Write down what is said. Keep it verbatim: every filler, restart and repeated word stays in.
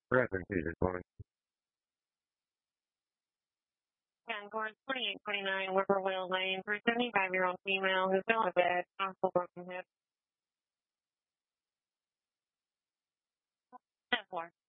Reverend Peter calling. Concord twenty-eight twenty-nine Whippoorwill Lane for a seventy-five-year-old female who fell in bed, possible broken hip. ten four.